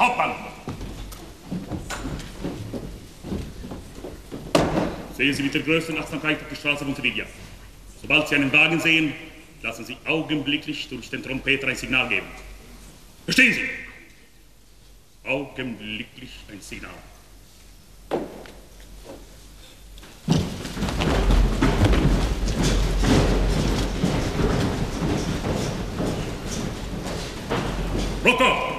Hauptmann! Sehen Sie mit der größten Achtsamkeit auf die Straße von Sevilla. Sobald Sie einen Wagen sehen, lassen Sie augenblicklich durch den Trompeter ein Signal geben. Verstehen Sie? Augenblicklich ein Signal. Rocco!